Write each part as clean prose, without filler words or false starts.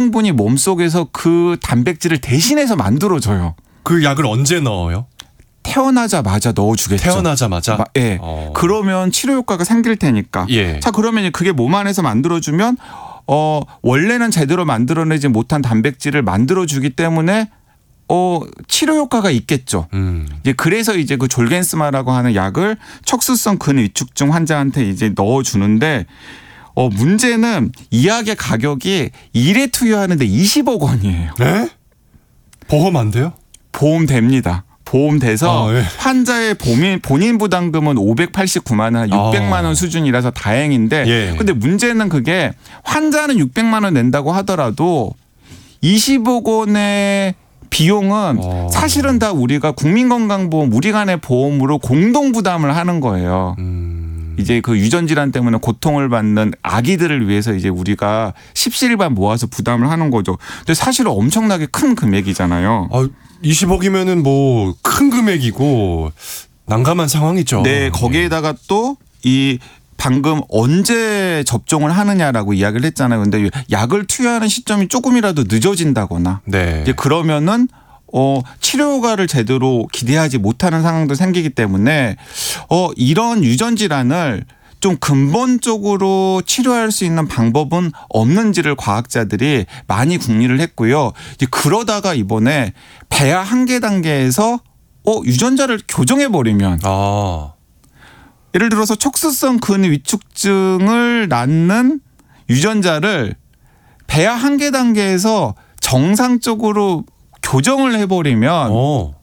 성분이 몸속에서 그 단백질을 대신해서 만들어줘요. 그 약을 언제 넣어요? 태어나자마자 넣어주겠죠. 태어나자마자? 예. 그러면 치료 효과가 생길 테니까. 예. 자, 그러면 그게 몸 안에서 만들어주면 원래는 제대로 만들어내지 못한 단백질을 만들어주기 때문에 치료 효과가 있겠죠. 이제 그래서 이제 그 졸겐스마라고 하는 약을 척수성 근위축증 환자한테 이제 넣어주는데 문제는 이 약의 가격이 1회 투여하는데 20억 원이에요. 네? 보험 안 돼요? 보험 됩니다. 보험돼서 예. 환자의 본인 부담금은 589만 원, 600만 원 수준이라서 다행인데 예. 근데 문제는 그게 환자는 600만 원 낸다고 하더라도 20억 원의 비용은 사실은 다 우리가 국민건강보험 우리 간의 보험으로 공동 부담을 하는 거예요. 이제 그 유전질환 때문에 고통을 받는 아기들을 위해서 이제 우리가 십시일반 모아서 부담을 하는 거죠. 근데 사실은 엄청나게 큰 금액이잖아요. 20억이면은 뭐 큰 금액이고 난감한 상황이죠. 네, 거기에다가 또 이 방금 언제 접종을 하느냐라고 이야기를 했잖아요. 근데 약을 투여하는 시점이 조금이라도 늦어진다거나 네. 이제 그러면은 치료 효과를 제대로 기대하지 못하는 상황도 생기기 때문에 이런 유전 질환을 좀 근본적으로 치료할 수 있는 방법은 없는지를 과학자들이 많이 궁리를 했고요. 이제 그러다가 이번에 배아 한계 단계에서 유전자를 교정해 버리면 예를 들어서 척수성 근위축증을 낳는 유전자를 배아 한계 단계에서 정상적으로 교정을 해버리면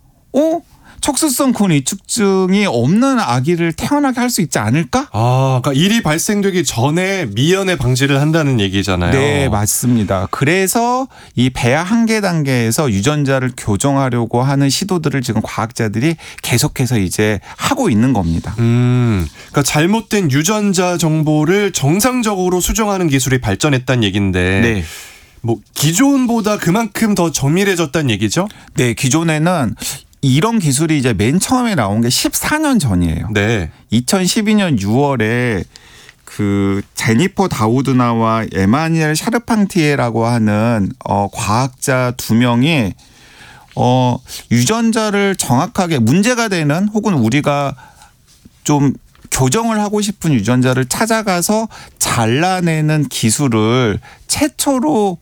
척수성 근위축증이 없는 아기를 태어나게 할 수 있지 않을까? 그러니까 일이 발생되기 전에 미연에 방지를 한다는 얘기잖아요. 네, 맞습니다. 그래서 이 배아 한계 단계에서 유전자를 교정하려고 하는 시도들을 지금 과학자들이 계속해서 이제 하고 있는 겁니다. 그러니까 잘못된 유전자 정보를 정상적으로 수정하는 기술이 발전했다는 얘기인데 네. 뭐 기존보다 그만큼 더 정밀해졌다는 얘기죠? 네, 기존에는 이런 기술이 이제 맨 처음에 나온 게 14년 전이에요. 네. 2012년 6월에 그 제니퍼 다우드나와 에마니엘 샤르팡티에라고 하는 과학자 2명이 유전자를 정확하게 문제가 되는 혹은 우리가 좀 교정을 하고 싶은 유전자를 찾아가서 잘라내는 기술을 최초로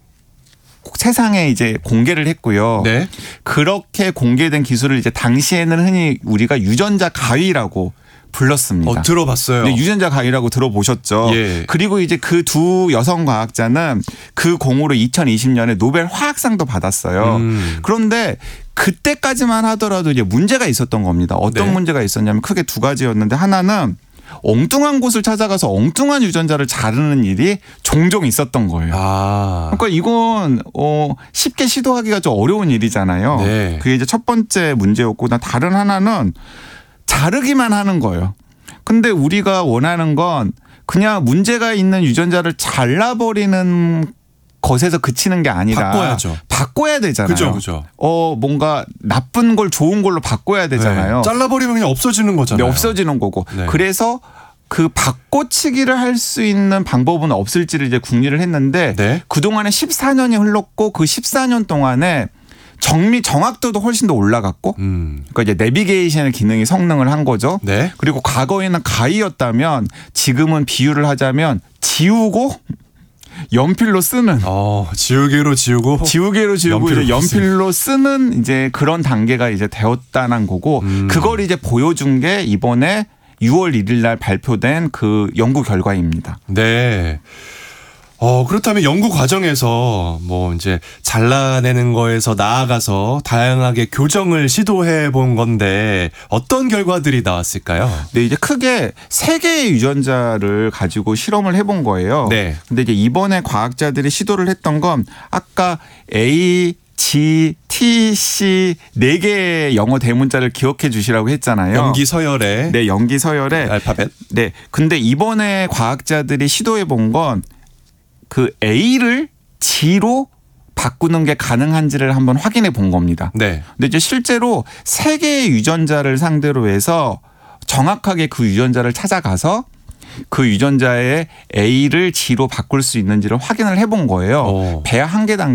세상에 이제 공개를 했고요. 네. 그렇게 공개된 기술을 이제 당시에는 흔히 우리가 유전자 가위라고 불렀습니다. 들어봤어요. 네, 유전자 가위라고 들어보셨죠. 예. 그리고 이제 그 두 여성 과학자는 그 공으로 2020년에 노벨 화학상도 받았어요. 그런데 그때까지만 하더라도 이제 문제가 있었던 겁니다. 어떤 네. 문제가 있었냐면 크게 두 가지였는데 하나는 엉뚱한 곳을 찾아가서 엉뚱한 유전자를 자르는 일이 종종 있었던 거예요. 그러니까 이건 쉽게 시도하기가 좀 어려운 일이잖아요. 네. 그게 이제 첫 번째 문제였고 다른 하나는 자르기만 하는 거예요. 근데 우리가 원하는 건 그냥 문제가 있는 유전자를 잘라버리는 것에서 그치는 게 아니라 바꿔야죠. 바꿔야 되잖아요. 그죠. 뭔가 나쁜 걸 좋은 걸로 바꿔야 되잖아요. 네. 잘라버리면 그냥 없어지는 거잖아요. 네, 없어지는 거고. 네. 그래서 그 바꿔치기를 할 수 있는 방법은 없을지를 이제 궁리를 했는데 네. 그동안에 14년이 흘렀고 그 14년 동안에 정확도도 훨씬 더 올라갔고 그러니까 이제 내비게이션의 기능이 성능을 한 거죠. 네. 그리고 과거에는 가위였다면 지금은 비유를 하자면 지우고 연필로 쓰는 지우개로 지우고 이제 연필로 쓰는 이제 그런 단계가 이제 되었다는 거고 그걸 이제 보여준 게 이번에 6월 1일 날 발표된 그 연구 결과입니다. 네. 그렇다면 연구 과정에서 뭐 이제 잘라내는 거에서 나아가서 다양하게 교정을 시도해 본 건데 어떤 결과들이 나왔을까요? 네, 이제 크게 3개의 유전자를 가지고 실험을 해본 거예요. 네. 근데 이제 이번에 과학자들이 시도를 했던 건 아까 A, G, T, C 4개의 영어 대문자를 기억해 주시라고 했잖아요. 염기서열의 네, 염기서열의 알파벳. 네. 근데 이번에 과학자들이 시도해 본 건 그 A를 G로 바꾸는 게 가능한지를 한번 확인해 본 겁니다. 네. 근데 이제 실제로 3개의 유전자를 상대로 해서 정확하게 그 유전자를 찾아가서 그 유전자의 A를 G로 바꿀 수 있는지를 확인을 해본 거예요. 배아 한계 단계